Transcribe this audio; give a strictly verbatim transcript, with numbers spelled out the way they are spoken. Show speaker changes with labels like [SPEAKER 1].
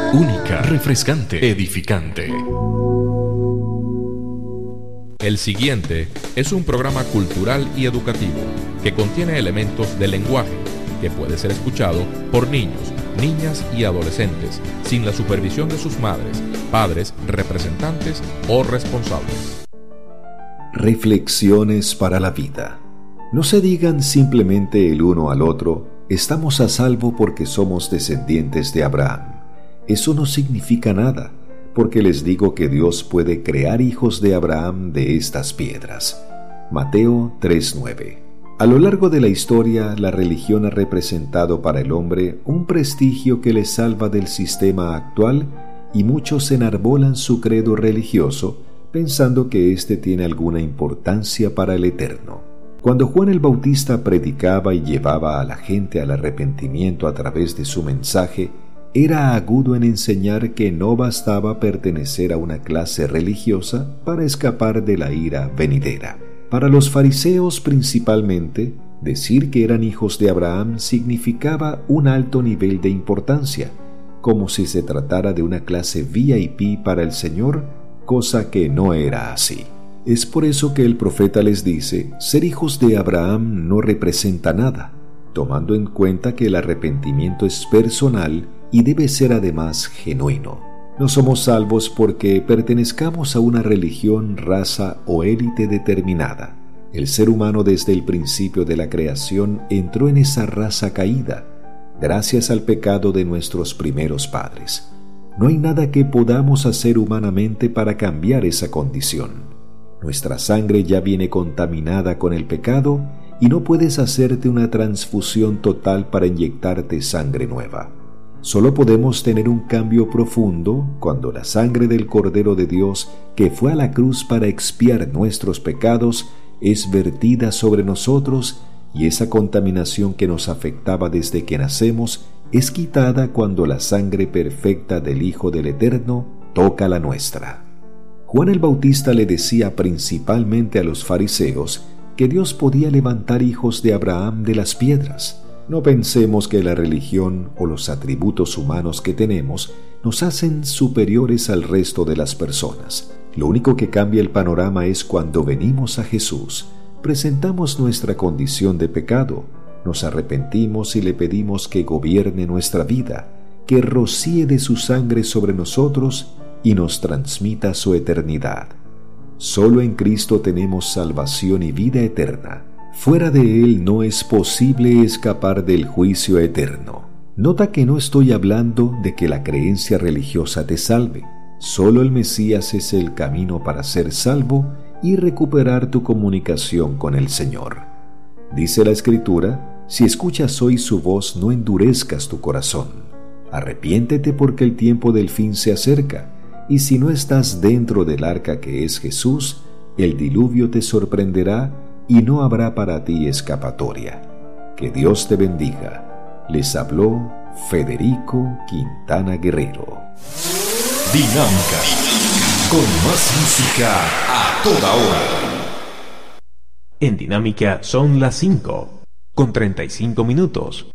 [SPEAKER 1] Única, refrescante, edificante. El siguiente es un programa cultural y educativo que contiene elementos del lenguaje que puede ser escuchado por niños, niñas y adolescentes sin la supervisión de sus madres, padres, representantes o responsables.
[SPEAKER 2] Reflexiones para la vida. No se digan simplemente el uno al otro: estamos a salvo porque somos descendientes de Abraham. Eso no significa nada, porque les digo que Dios puede crear hijos de Abraham de estas piedras. Mateo tres nueve. A lo largo de la historia, la religión ha representado para el hombre un prestigio que le salva del sistema actual, y muchos enarbolan su credo religioso pensando que éste tiene alguna importancia para el eterno. Cuando Juan el Bautista predicaba y llevaba a la gente al arrepentimiento a través de su mensaje, era agudo en enseñar que no bastaba pertenecer a una clase religiosa para escapar de la ira venidera. Para los fariseos principalmente, decir que eran hijos de Abraham significaba un alto nivel de importancia, como si se tratara de una clase V I P para el Señor, cosa que no era así. Es por eso que el profeta les dice: ser hijos de Abraham no representa nada, tomando en cuenta que el arrepentimiento es personal y debe ser además genuino. No somos salvos porque pertenezcamos a una religión, raza o élite determinada. El ser humano desde el principio de la creación entró en esa raza caída, gracias al pecado de nuestros primeros padres. No hay nada que podamos hacer humanamente para cambiar esa condición. Nuestra sangre ya viene contaminada con el pecado y no puedes hacerte una transfusión total para inyectarte sangre nueva. Solo podemos tener un cambio profundo cuando la sangre del Cordero de Dios, que fue a la cruz para expiar nuestros pecados, es vertida sobre nosotros, y esa contaminación que nos afectaba desde que nacemos es quitada cuando la sangre perfecta del Hijo del Eterno toca la nuestra. Juan el Bautista le decía principalmente a los fariseos que Dios podía levantar hijos de Abraham de las piedras. No pensemos que la religión o los atributos humanos que tenemos nos hacen superiores al resto de las personas. Lo único que cambia el panorama es cuando venimos a Jesús, presentamos nuestra condición de pecado, nos arrepentimos y le pedimos que gobierne nuestra vida, que rocíe de su sangre sobre nosotros y nos transmita su eternidad. Solo en Cristo tenemos salvación y vida eterna. Fuera de Él no es posible escapar del juicio eterno. Nota que no estoy hablando de que la creencia religiosa te salve. Solo el Mesías es el camino para ser salvo y recuperar tu comunicación con el Señor. Dice la Escritura: si escuchas hoy su voz, no endurezcas tu corazón. Arrepiéntete porque el tiempo del fin se acerca, y si no estás dentro del arca que es Jesús, el diluvio te sorprenderá y no habrá para ti escapatoria. Que Dios te bendiga. Les habló Federico Quintana Guerrero.
[SPEAKER 1] Dinámica, con más música a toda hora. En Dinámica son las cinco, con treinta y cinco minutos.